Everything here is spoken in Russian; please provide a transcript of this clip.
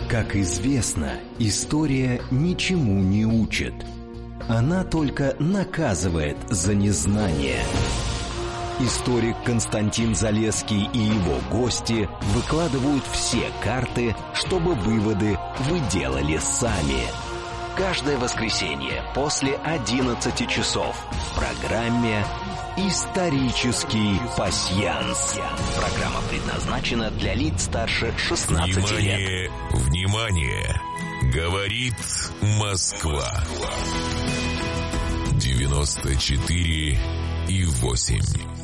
Как известно, история ничему не учит. Она только наказывает за незнание. Историк Константин Залесский и его гости выкладывают все карты, чтобы выводы вы делали сами. Каждое воскресенье после 11 часов в программе «Исторический пасьянс». Программа предназначена для лиц старше 16 лет. Внимание! Говорит Москва. 94,8.